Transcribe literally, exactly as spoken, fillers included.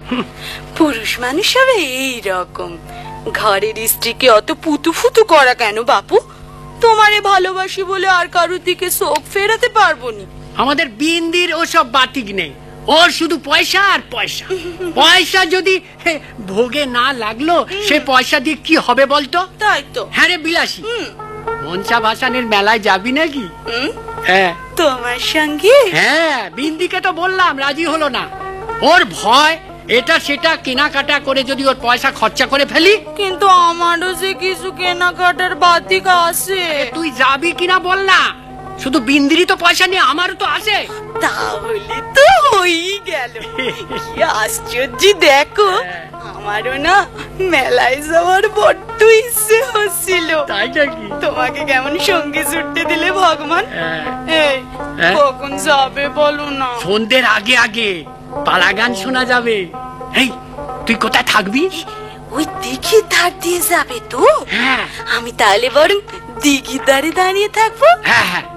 পুরুষ মানুষ হবে এইরকম। ঘরের স্ত্রীকে অত পুতু ফুতু করা কেন বাপু? তোমারে ভালোবাসি বলে আর কারোর দিকে চোখ ফেরাতে পারবো নি। আমাদের বিন্দির ওসব বাতিক নেই, ওর শুধু পয়সা আর পয়সা। পয়সা যদি ভোগে না লাগলো সে পয়সা দিয়ে কি হবে বলতো? তাই তো। হ্যাঁ রে বিলাসী, মনসা ভাসানের মেলায় যাবি নাকি? হ্যাঁ তোমার সঙ্গে? হ্যাঁ, বিন্দিকে তো বললাম, রাজি হলো না। ওর ভয় এটা সেটা কেনাকাটা করে যদি ওর পয়সা খরচা করে ফেলি। কিন্তু আমারও যে কিছু কেনাকাটার বাতিক আছে। তুই যাবি কিনা বল না, শুধু বিন্দিরই তো পয়সা নিয়ে আমারও তো আছে। তাহলে তো হয়েই গেল। কি আশ্চর্য, দেখো আমারও না মেলায় যাওয়ার বড্ড ইচ্ছে হচ্ছিল। তাই নাকি? তোমাকে কেমন সঙ্গে ছুটতে দিলে ভগবান। এই কখন যাবে বলো না? সন্ধ্যের আগে আগে পালা গান শোনা যাবে। এই তুই কোথায় থাকবি? ওই দিঘির ধার দিয়ে যাবে তো? হ্যাঁ। আমি তাহলে বরং দিঘির ধারে দাঁড়িয়ে থাকবো। হ্যাঁ হ্যাঁ